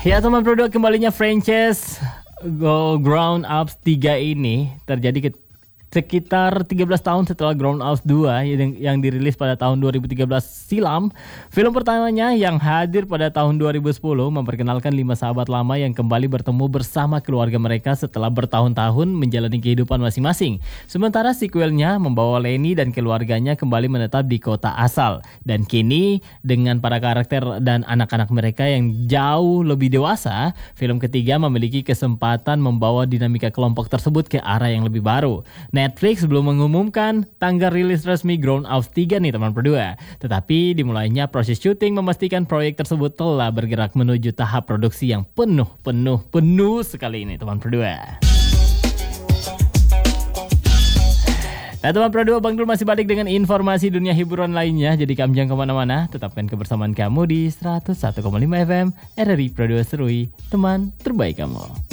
Ya teman produk, kembalinya franchise Grown Ups 3 ini terjadi sekitar 13 tahun setelah Grown Ups 2 yang dirilis pada tahun 2013 silam. Film pertamanya yang hadir pada tahun 2010 memperkenalkan 5 sahabat lama yang kembali bertemu bersama keluarga mereka setelah bertahun-tahun menjalani kehidupan masing-masing. Sementara sequelnya membawa Lenny dan keluarganya kembali menetap di kota asal. Dan kini dengan para karakter dan anak-anak mereka yang jauh lebih dewasa, film ketiga memiliki kesempatan membawa dinamika kelompok tersebut ke arah yang lebih baru. Netflix belum mengumumkan tanggal rilis resmi Grown Ups 3 nih teman berdua. Tetapi dimulainya proses syuting memastikan proyek tersebut telah bergerak menuju tahap produksi yang penuh sekali ini teman berdua. Nah teman berdua, Bang Dul masih balik dengan informasi dunia hiburan lainnya. Jadi kamu jangan kemana-mana, tetapkan kebersamaan kamu di 101,5 FM RRI Pro 2 Serui, teman terbaik kamu.